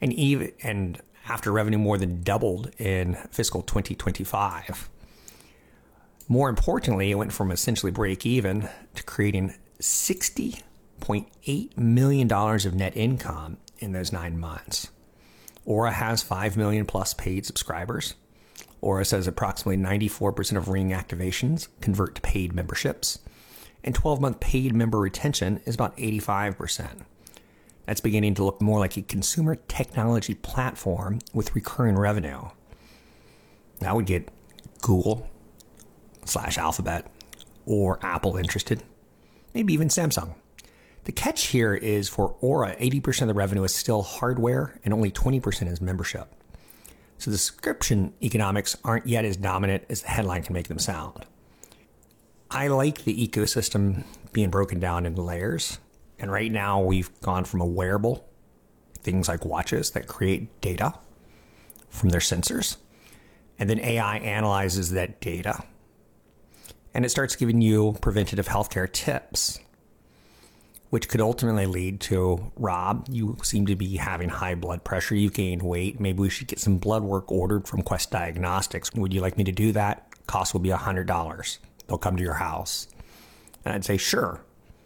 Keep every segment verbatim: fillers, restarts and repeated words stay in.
And even and after revenue more than doubled in fiscal twenty twenty-five. More importantly, it went from essentially break even to creating sixty point eight million dollars of net income in those nine months. Aura has five million plus paid subscribers. Aura says approximately ninety-four percent of Ring activations convert to paid memberships, and twelve-month paid member retention is about eighty-five percent. That's beginning to look more like a consumer technology platform with recurring revenue. That would get Google slash Alphabet or Apple interested, maybe even Samsung. The catch here is for Aura, eighty percent of the revenue is still hardware and only twenty percent is membership. So the subscription economics aren't yet as dominant as the headline can make them sound. I like the ecosystem being broken down into layers. And right now we've gone from a wearable, things like watches that create data from their sensors. And then A I analyzes that data. And it starts giving you preventative healthcare tips, which could ultimately lead to, Rob, you seem to be having high blood pressure. You've gained weight. Maybe we should get some blood work ordered from Quest Diagnostics. Would you like me to do that? Cost will be one hundred dollars. They'll come to your house. And I'd say, sure.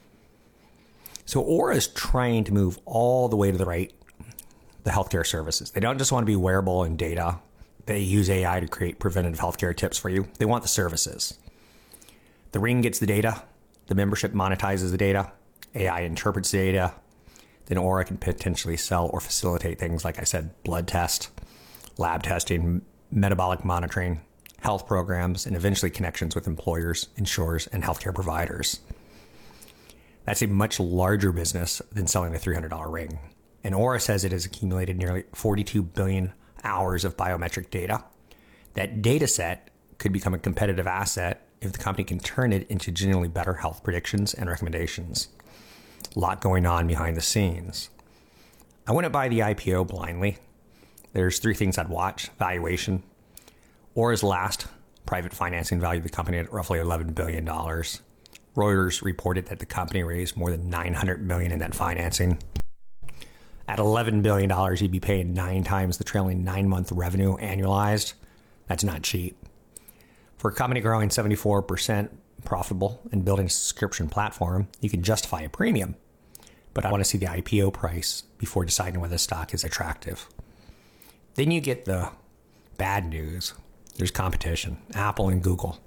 So Aura is trying to move all the way to the right, the healthcare services. They don't just want to be wearable and data. They use A I to create preventative healthcare tips for you. They want the services. The Ring gets the data. The membership monetizes the data. A I interprets the data. Then Aura can potentially sell or facilitate things like I said, blood test, lab testing, metabolic monitoring, health programs, and eventually connections with employers, insurers, and healthcare providers. That's a much larger business than selling a three hundred dollars ring. And Aura says it has accumulated nearly forty-two billion hours of biometric data. That data set could become a competitive asset if the company can turn it into genuinely better health predictions and recommendations. A lot going on behind the scenes. I wouldn't buy the I P O blindly. There's three things I'd watch. Valuation. Aura's last private financing valued the company at roughly eleven billion dollars. Reuters reported that the company raised more than nine hundred million dollars in that financing. At eleven billion dollars, you'd be paying nine times the trailing nine-month revenue annualized. That's not cheap. For a company growing seventy-four percent profitable and building a subscription platform, you can justify a premium. But I want to see the I P O price before deciding whether the stock is attractive. Then you get the bad news. There's competition. Apple and Google.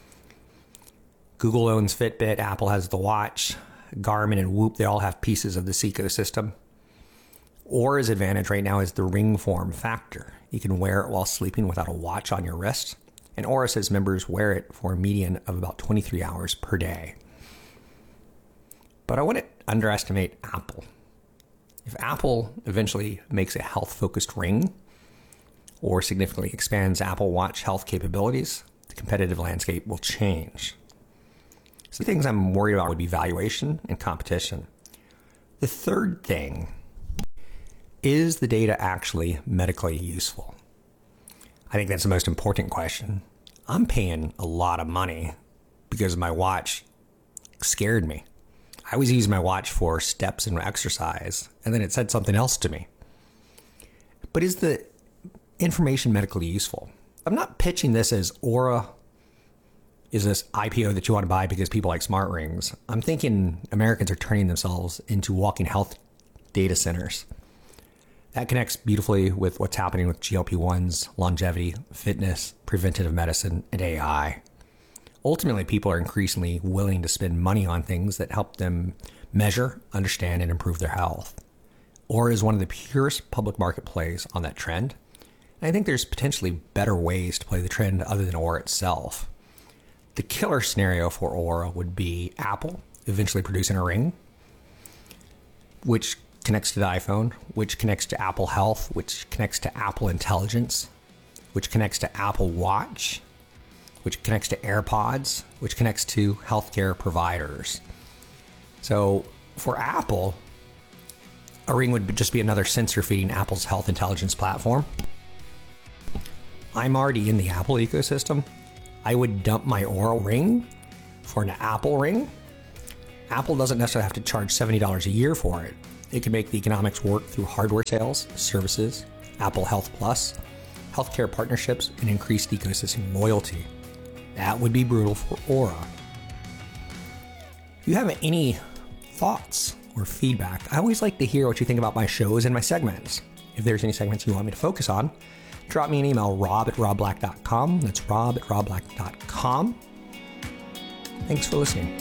Google owns Fitbit, Apple has the watch, Garmin and Whoop, they all have pieces of this ecosystem. Aura's advantage right now is the ring form factor. You can wear it while sleeping without a watch on your wrist. And Aura says members wear it for a median of about twenty-three hours per day. But I wouldn't underestimate Apple. If Apple eventually makes a health-focused ring or significantly expands Apple Watch health capabilities, the competitive landscape will change. So the things I'm worried about would be valuation and competition. The third thing, is the data actually medically useful? I think that's the most important question. I'm paying a lot of money because my watch scared me. I was using my watch for steps and exercise, and then it said something else to me. But is the information medically useful? I'm not pitching this as Aura is this I P O that you want to buy because people like smart rings. I'm thinking Americans are turning themselves into walking health data centers. That connects beautifully with what's happening with G L P ones, longevity, fitness, preventative medicine, and A I. Ultimately, people are increasingly willing to spend money on things that help them measure, understand, and improve their health. Aura is one of the purest public market plays on that trend. And I think there's potentially better ways to play the trend other than Aura itself. The killer scenario for Aura would be Apple eventually producing a ring, which connects to the iPhone, which connects to Apple Health, which connects to Apple Intelligence, which connects to Apple Watch, which connects to AirPods, which connects to healthcare providers. So for Apple, a ring would just be another sensor feeding Apple's health intelligence platform. I'm already in the Apple ecosystem. I would dump my Aura ring for an Apple ring. Apple doesn't necessarily have to charge seventy dollars a year for it. It could make the economics work through hardware sales, services, Apple Health Plus, healthcare partnerships, and increased ecosystem loyalty. That would be brutal for Aura. If you have any thoughts or feedback, I always like to hear what you think about my shows and my segments. If there's any segments you want me to focus on, drop me an email, rob at rob black dot com. That's rob at rob black dot com. Thanks for listening.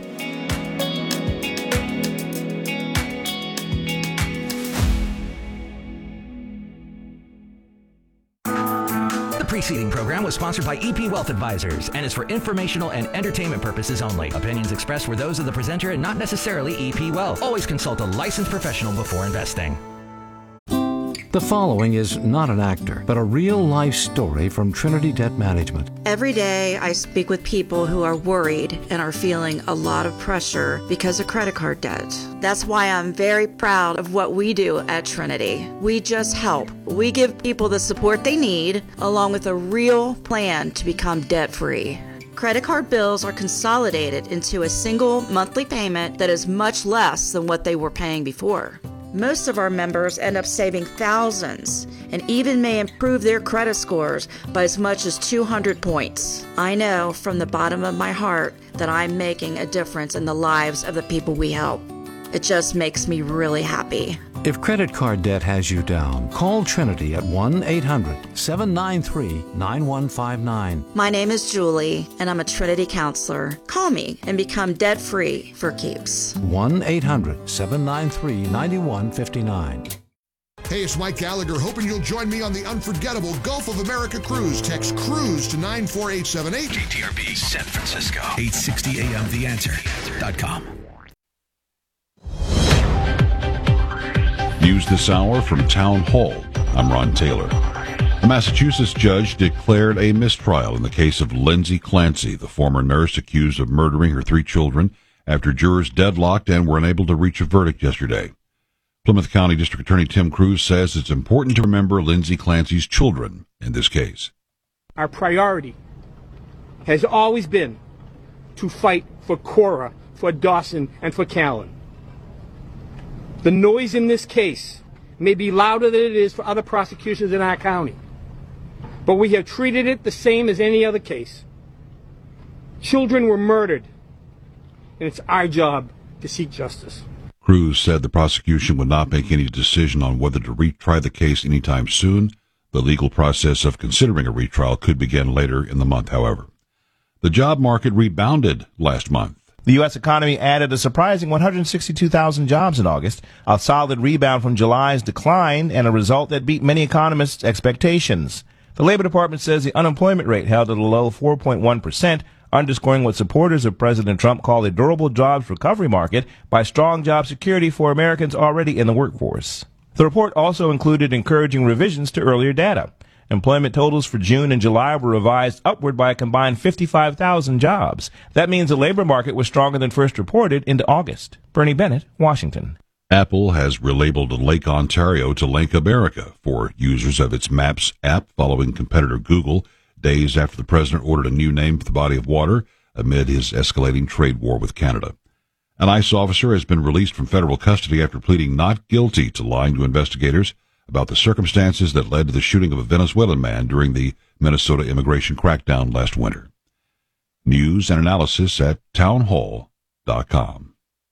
The preceding program was sponsored by E P Wealth Advisors and is for informational and entertainment purposes only. Opinions expressed were those of the presenter and not necessarily E P Wealth. Always consult a licensed professional before investing. The following is not an actor, but a real-life story from Trinity Debt Management. Every day I speak with people who are worried and are feeling a lot of pressure because of credit card debt. That's why I'm very proud of what we do at Trinity. We just help. We give people the support they need, along with a real plan to become debt-free. Credit card bills are consolidated into a single monthly payment that is much less than what they were paying before. Most of our members end up saving thousands and even may improve their credit scores by as much as two hundred points. I know from the bottom of my heart that I'm making a difference in the lives of the people we help. It just makes me really happy. If credit card debt has you down, call Trinity at one eight hundred seven nine three nine one five nine. My name is Julie, and I'm a Trinity counselor. Call me and become debt-free for keeps. one eight hundred seven nine three nine one five nine. Hey, it's Mike Gallagher, hoping you'll join me on the unforgettable Gulf of America cruise. Text CRUISE to nine four eight seven eight. K T R B San Francisco, eight sixty A M the answer dot com. News this hour from Town Hall. I'm Ron Taylor. A Massachusetts judge declared a mistrial in the case of Lindsay Clancy, the former nurse accused of murdering her three children after jurors deadlocked and were unable to reach a verdict yesterday. Plymouth County District Attorney Tim Cruz says it's important to remember Lindsay Clancy's children in this case. Our priority has always been to fight for Cora, for Dawson, and for Callan. The noise in this case may be louder than it is for other prosecutions in our county, but we have treated it the same as any other case. Children were murdered, and it's our job to seek justice. Cruz said the prosecution would not make any decision on whether to retry the case anytime soon. The legal process of considering a retrial could begin later in the month, however. The job market rebounded last month. The U S economy added a surprising one hundred sixty-two thousand jobs in August, a solid rebound from July's decline, and a result that beat many economists' expectations. The Labor Department says the unemployment rate held at a low four point one percent, underscoring what supporters of President Trump call a durable jobs recovery market by strong job security for Americans already in the workforce. The report also included encouraging revisions to earlier data. Employment totals for June and July were revised upward by a combined fifty-five thousand jobs. That means the labor market was stronger than first reported into August. Bernie Bennett, Washington. Apple has relabeled Lake Ontario to Lake America for users of its Maps app following competitor Google, days after the president ordered a new name for the body of water amid his escalating trade war with Canada. An ICE officer has been released from federal custody after pleading not guilty to lying to investigators about the circumstances that led to the shooting of a Venezuelan man during the Minnesota immigration crackdown last winter. News and analysis at town hall dot com.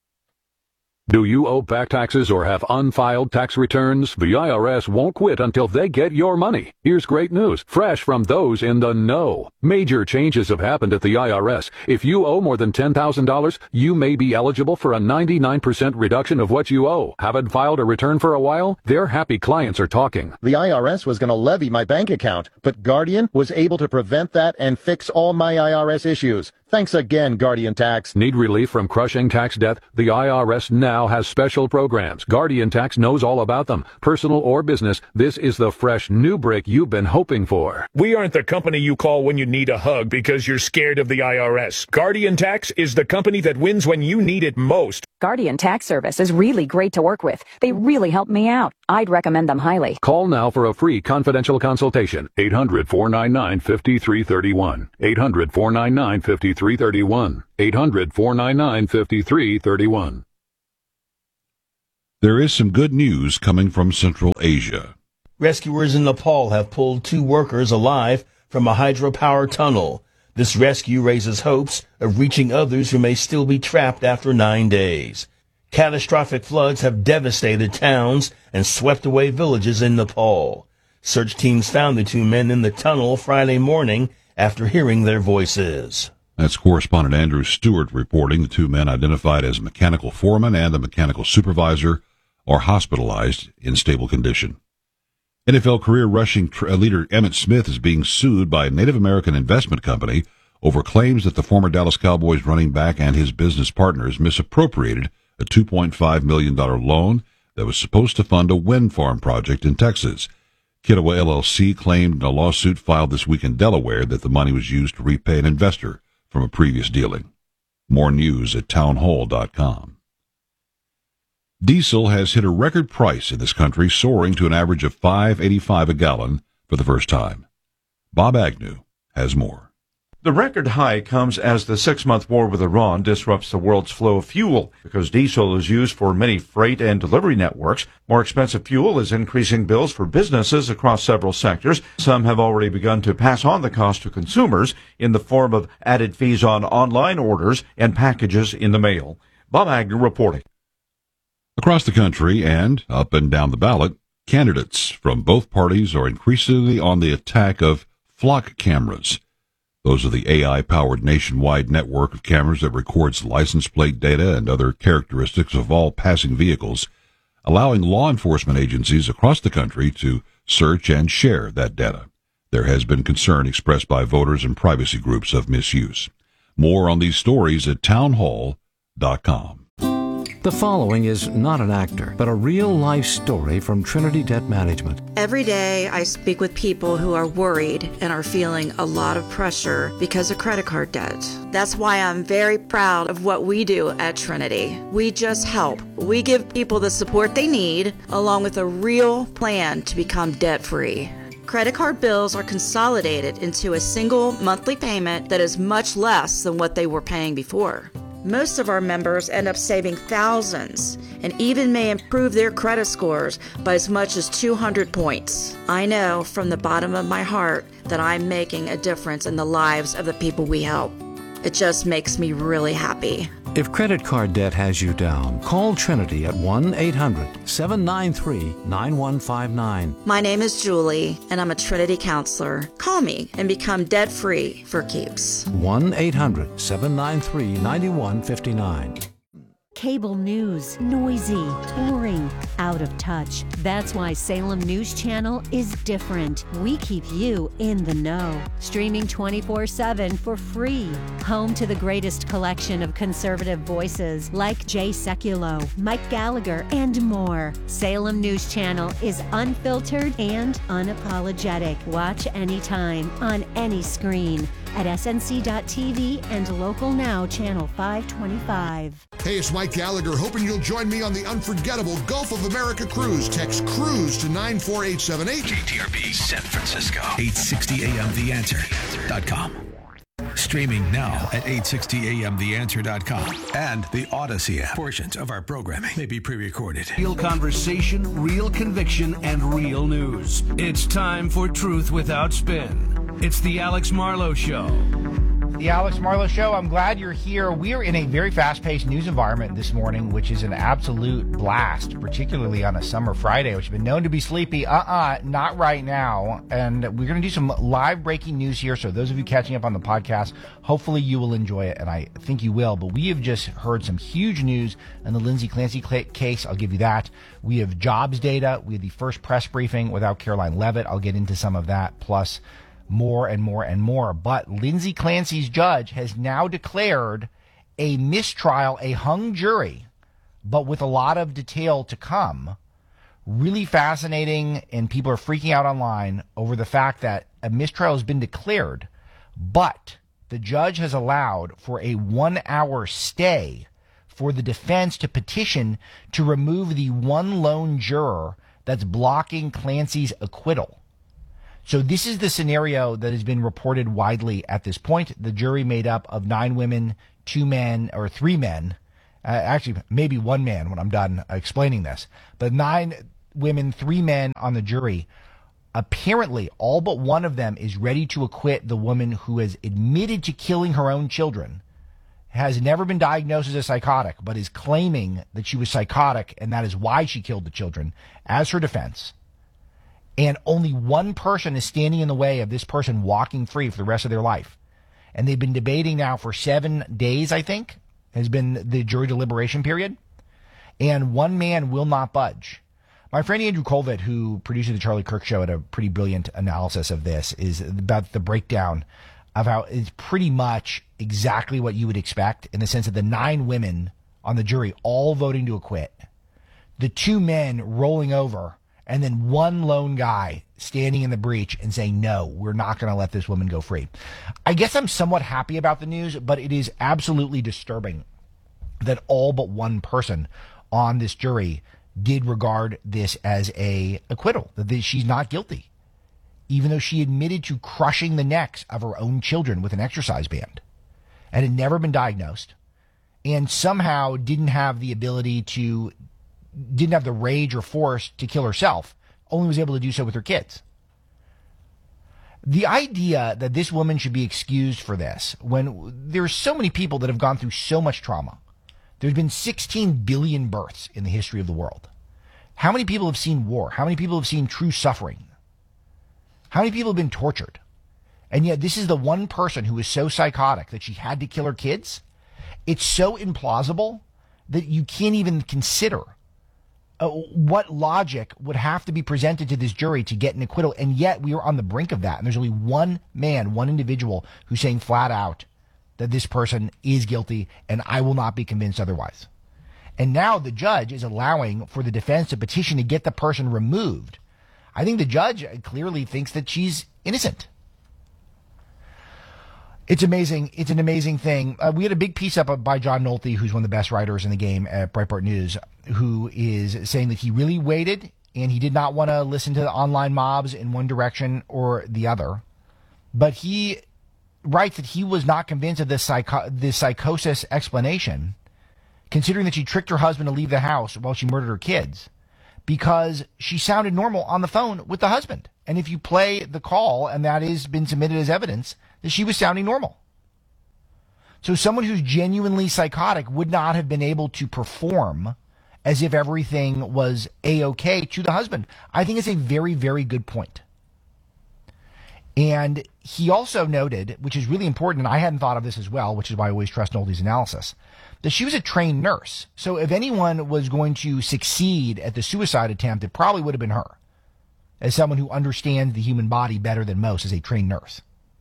Do you owe back taxes or have unfiled tax returns? The I R S won't quit until they get your money. Here's great news, fresh from those in the know. Major changes have happened at the I R S. If you owe more than ten thousand dollars, you may be eligible for a ninety-nine percent reduction of what you owe. Haven't filed a return for a while? Their happy clients are talking. The I R S was going to levy my bank account, but Guardian was able to prevent that and fix all my I R S issues. Thanks again, Guardian Tax. Need relief from crushing tax debt? The I R S now has special programs. Guardian Tax knows all about them. Personal or business, this is the fresh new break you've been hoping for. We aren't the company you call when you need a hug because you're scared of the I R S. Guardian Tax is the company that wins when you need it most. Guardian Tax Service is really great to work with. They really helped me out. I'd recommend them highly. Call now for a free confidential consultation. eight hundred, four nine nine, five three three one. eight hundred, four nine nine, five three three one. eight hundred, four nine nine, five three three one. There is some good news coming from Central Asia. Rescuers in Nepal have pulled two workers alive from a hydropower tunnel. This rescue raises hopes of reaching others who may still be trapped after nine days. Catastrophic floods have devastated towns and swept away villages in Nepal. Search teams found the two men in the tunnel Friday morning after hearing their voices. That's correspondent Andrew Stewart reporting. The two men, identified as mechanical foreman and the mechanical supervisor, are hospitalized in stable condition. N F L career rushing tr- leader Emmitt Smith is being sued by a Native American investment company over claims that the former Dallas Cowboys running back and his business partners misappropriated a two point five million dollars loan that was supposed to fund a wind farm project in Texas. Kidaway L L C claimed in a lawsuit filed this week in Delaware that the money was used to repay an investor from a previous dealing. More news at townhall dot com. Diesel has hit a record price in this country, soaring to an average of five dollars and eighty-five cents a gallon for the first time. Bob Agnew has more. The record high comes as the six-month war with Iran disrupts the world's flow of fuel. Because diesel is used for many freight and delivery networks, more expensive fuel is increasing bills for businesses across several sectors. Some have already begun to pass on the cost to consumers in the form of added fees on online orders and packages in the mail. Bob Agnew reporting. Across the country and up and down the ballot, candidates from both parties are increasingly on the attack of flock cameras. Those are the A I-powered nationwide network of cameras that records license plate data and other characteristics of all passing vehicles, allowing law enforcement agencies across the country to search and share that data. There has been concern expressed by voters and privacy groups of misuse. More on these stories at townhall dot com. The following is not an actor, but a real-life story from Trinity Debt Management. Every day I speak with people who are worried and are feeling a lot of pressure because of credit card debt. That's why I'm very proud of what we do at Trinity. We just help. We give people the support they need, along with a real plan to become debt-free. Credit card bills are consolidated into a single monthly payment that is much less than what they were paying before. Most of our members end up saving thousands and even may improve their credit scores by as much as two hundred points. I know from the bottom of my heart that I'm making a difference in the lives of the people we help. It just makes me really happy. If credit card debt has you down, call Trinity at one eight hundred seven nine three nine one five nine. My name is Julie, and I'm a Trinity counselor. Call me and become debt-free for keeps. one eight hundred seven nine three nine one five nine. Cable news, noisy, boring, out of touch. That's why Salem News Channel is different. We keep you in the know. Streaming twenty-four seven for free. Home to the greatest collection of conservative voices like Jay Sekulow, Mike Gallagher, and more. Salem News Channel is unfiltered and unapologetic. Watch anytime, on any screen, at S N C dot T V and Local Now Channel five twenty-five. Hey, it's Mike Gallagher, hoping you'll join me on the unforgettable Gulf of America cruise. Text CRUISE to nine four eight seven eight. K T R B San Francisco, eight sixty A M the answer dot com. Streaming now at eight sixty A M the answer dot com and the Odyssey app. Portions of our programming may be pre-recorded. Real conversation, real conviction, and real news. It's time for Truth Without Spin. It's the Alex Marlowe Show. The Alex Marlowe Show. I'm glad you're here. We are in a very fast-paced news environment this morning, which is an absolute blast, particularly on a summer Friday, which has been known to be sleepy. Uh-uh, not right now. And we're going to do some live breaking news here. So those of you catching up on the podcast, hopefully you will enjoy it, and I think you will. But we have just heard some huge news in the Lindsay Clancy case. I'll give you that. We have jobs data. We have the first press briefing without Caroline Levitt. I'll get into some of that, plus more and more and more. But Lindsay Clancy's judge has now declared a mistrial, a hung jury, but with a lot of detail to come. Really fascinating, and people are freaking out online over the fact that a mistrial has been declared, but the judge has allowed for a one-hour stay for the defense to petition to remove the one lone juror that's blocking Clancy's acquittal. So this is the scenario that has been reported widely at this point. The jury made up of nine women, two men, or three men, Uh, actually, maybe one man when I'm done explaining this. But nine women, three men on the jury. Apparently, all but one of them is ready to acquit the woman who has admitted to killing her own children, has never been diagnosed as a psychotic, but is claiming that she was psychotic and that is why she killed the children as her defense. And only one person is standing in the way of this person walking free for the rest of their life. And they've been debating now for seven days, I think, has been the jury deliberation period. And one man will not budge. My friend Andrew Colvett, who produces the Charlie Kirk Show, had a pretty brilliant analysis of this, is about the breakdown of how it's pretty much exactly what you would expect, in the sense of the nine women on the jury all voting to acquit, the two men rolling over, and then one lone guy standing in the breach and saying, no, we're not going to let this woman go free. I guess I'm somewhat happy about the news, but it is absolutely disturbing that all but one person on this jury did regard this as a acquittal, that she's not guilty, even though she admitted to crushing the necks of her own children with an exercise band and had never been diagnosed, and somehow didn't have the ability to, didn't have the rage or force to kill herself, only was able to do so with her kids. The idea that this woman should be excused for this, when there's so many people that have gone through so much trauma. There's been sixteen billion births in the history of the world. How many people have seen war? How many people have seen true suffering? How many people have been tortured? And yet this is the one person who is so psychotic that she had to kill her kids. It's so implausible that you can't even consider uh, what logic would have to be presented to this jury to get an acquittal. And yet we are on the brink of that. And there's only one man, one individual who's saying flat out that this person is guilty and I will not be convinced otherwise. And now the judge is allowing for the defense to petition to get the person removed. I think the judge clearly thinks that she's innocent. It's amazing. It's an amazing thing. Uh, we had a big piece up by John Nolte, who's one of the best writers in the game at Breitbart News, who is saying that he really waited and he did not want to listen to the online mobs in one direction or the other. But he writes that he was not convinced of this, psycho- this psychosis explanation, considering that she tricked her husband to leave the house while she murdered her kids, because she sounded normal on the phone with the husband. And if you play the call, and that has been submitted as evidence, that she was sounding normal. So someone who's genuinely psychotic would not have been able to perform as if everything was A-okay to the husband. I think it's a very, very good point. And he also noted, which is really important, and I hadn't thought of this as well, which is why I always trust Nolte's analysis, that she was a trained nurse. So if anyone was going to succeed at the suicide attempt, it probably would have been her, as someone who understands the human body better than most as a trained nurse.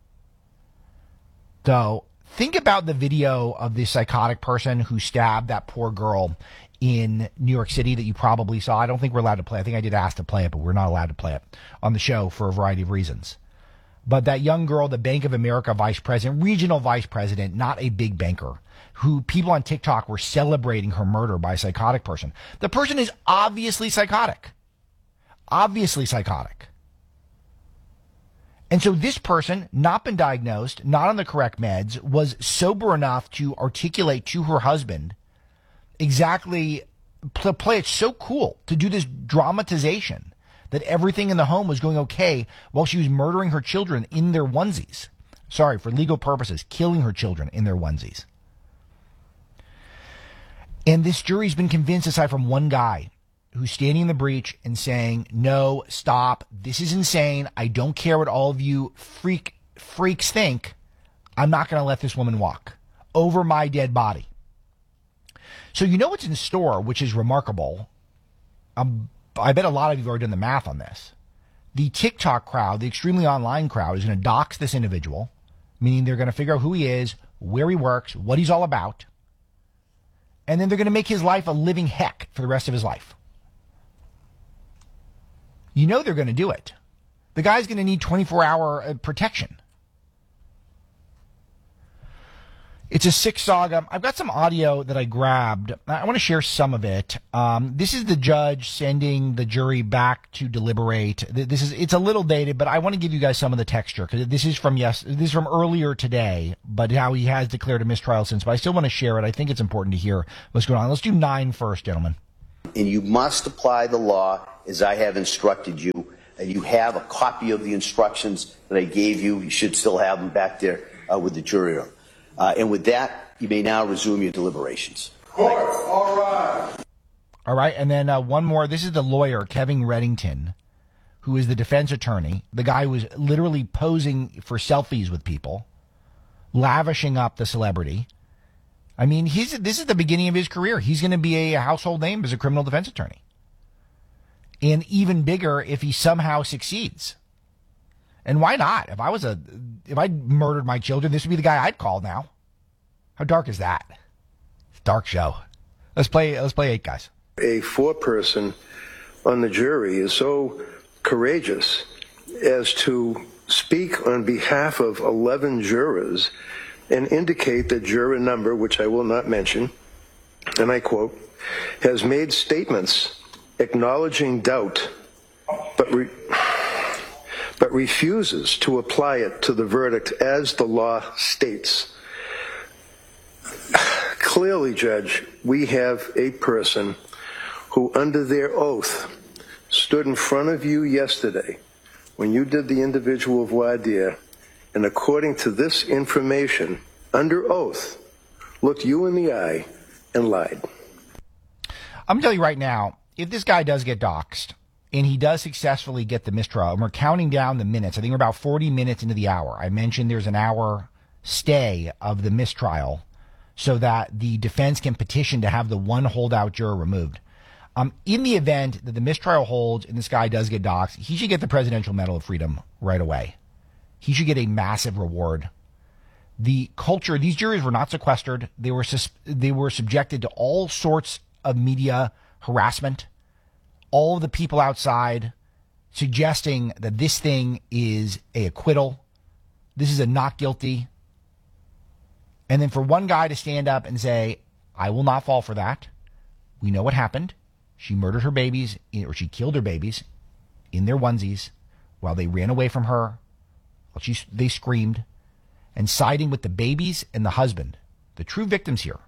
So think about the video of this psychotic person who stabbed that poor girl in New York City that you probably saw. I don't think we're allowed to play. I think I did ask to play it, but we're not allowed to play it on the show for a variety of reasons. But that young girl, the Bank of America vice president, regional vice president, not a big banker, who people on TikTok were celebrating her murder by a psychotic person. The person is obviously psychotic. Obviously psychotic. And so this person, not been diagnosed, not on the correct meds, was sober enough to articulate to her husband exactly, to play it so cool, to do this dramatization that everything in the home was going okay while she was murdering her children in their onesies. Sorry, for legal purposes, killing her children in their onesies. And this jury's been convinced, aside from one guy, who's standing in the breach and saying, no, stop, this is insane, I don't care what all of you freak freaks think, I'm not going to let this woman walk over my dead body. So you know what's in store, which is remarkable. Um, I bet a lot of you have already done the math on this. The TikTok crowd, the extremely online crowd, is going to dox this individual, meaning they're going to figure out who he is, where he works, what he's all about, and then they're going to make his life a living heck for the rest of his life. You know they're going to do it. The guy's going to need twenty-four hour protection. It's a sick saga. I've got some audio that I grabbed. I want to share some of it. Um, this is the judge sending the jury back to deliberate. This is it's a little dated, but I want to give you guys some of the texture because this is from yes, this is from earlier today. But how he has declared a mistrial since. But I still want to share it. I think it's important to hear what's going on. Let's do nine first, gentlemen. And you must apply the law as I have instructed you. And you have a copy of the instructions that I gave you. You should still have them back there uh, with the jury room. Uh, and with that, you may now resume your deliberations. Court, all right. All right, and then uh, one more. This is the lawyer, Kevin Reddington, who is the defense attorney. The guy who was literally posing for selfies with people, lavishing up the celebrity. I mean, he's this is the beginning of his career. He's going to be a household name as a criminal defense attorney. And even bigger if he somehow succeeds. And why not? If I was a, if I murdered my children, this would be the guy I'd call now. How dark is that? It's a dark show. Let's play, let's play eight, guys. A foreperson on the jury is so courageous as to speak on behalf of eleven jurors and indicate that juror number, which I will not mention, and I quote, has made statements acknowledging doubt, but re- but refuses to apply it to the verdict as the law states. Clearly, Judge, we have a person who, under their oath, stood in front of you yesterday when you did the individual voir dire, and according to this information, under oath, looked you in the eye and lied. I'm going to tell you right now, if this guy does get doxxed, and he does successfully get the mistrial, and we're counting down the minutes, I think we're about forty minutes into the hour. I mentioned there's an hour stay of the mistrial so that the defense can petition to have the one holdout juror removed. Um, in the event that the mistrial holds and this guy does get doxxed, he should get the Presidential Medal of Freedom right away. He should get a massive reward. The culture, these juries were not sequestered. They were sus- they were subjected to all sorts of media harassment. All of the people outside suggesting that this thing is a acquittal. This is a not guilty. And then for one guy to stand up and say, I will not fall for that. We know what happened. She murdered her babies, or she killed her babies in their onesies while they ran away from her. While she, they screamed. And siding with the babies and the husband, the true victims here.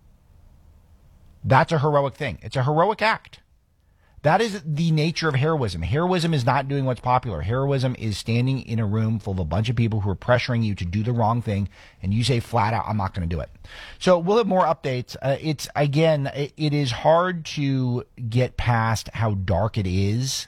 That's a heroic thing. It's a heroic act. That is the nature of heroism. Heroism is not doing what's popular. Heroism is standing in a room full of a bunch of people who are pressuring you to do the wrong thing, and you say flat out, I'm not going to do it. So we'll have more updates. Uh, it's, again, it, it is hard to get past how dark it is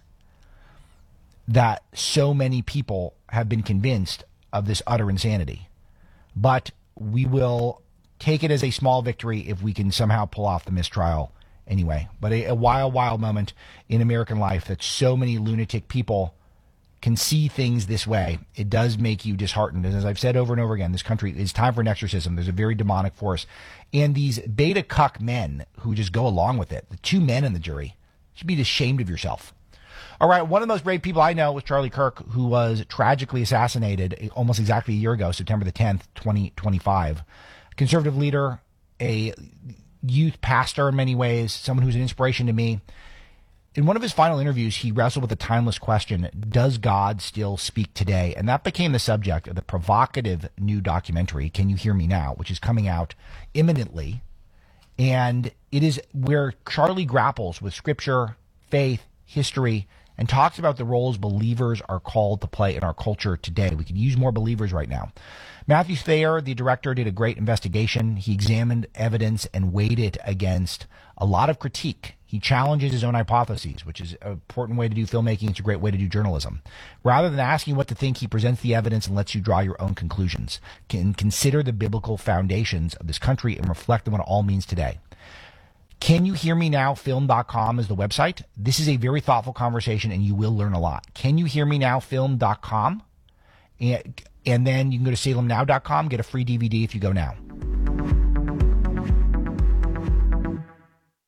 that so many people have been convinced of this utter insanity. But we will take it as a small victory if we can somehow pull off the mistrial anyway. But a, a wild, wild moment in American life that so many lunatic people can see things this way. It does make you disheartened. And as I've said over and over again, this country is time for an exorcism. There's a very demonic force. And these beta cuck men who just go along with it, the two men in the jury, should be ashamed of yourself. All right, one of the most brave people I know was Charlie Kirk, who was tragically assassinated almost exactly a year ago, September the tenth, twenty twenty-five. Conservative leader, a youth pastor in many ways, someone who's an inspiration to me. In one of his final interviews, he wrestled with the timeless question, does God still speak today? And that became the subject of the provocative new documentary, Can You Hear Me Now?, which is coming out imminently. And it is where Charlie grapples with scripture, faith, history, and talks about the roles believers are called to play in our culture today. We could use more believers right now. Matthew Thayer, the director, did a great investigation. He examined evidence and weighed it against a lot of critique. He challenges his own hypotheses, which is an important way to do filmmaking. It's a great way to do journalism. Rather than asking what to think, he presents the evidence and lets you draw your own conclusions. Can consider the biblical foundations of this country and reflect on what it all means today. Can You Hear Me Now film dot com is the website. This is a very thoughtful conversation, and you will learn a lot. Can You Hear Me Now film dot com. And, and then you can go to salem now dot com, get a free D V D if you go now.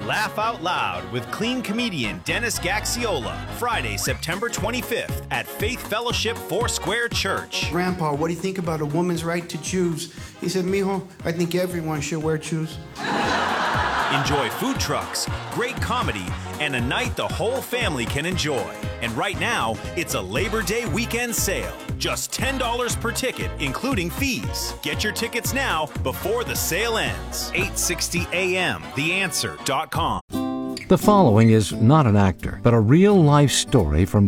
Laugh Out Loud with clean comedian Dennis Gaxiola, Friday, September twenty-fifth at Faith Fellowship Foursquare Church. Grandpa, what do you think about a woman's right to choose? He said, mijo, I think everyone should wear shoes. Enjoy food trucks, great comedy, and a night the whole family can enjoy. And right now, it's a Labor Day weekend sale. Just ten dollars per ticket, including fees. Get your tickets now before the sale ends. eight sixty A M the answer dot com. The following is not an actor, but a real-life story from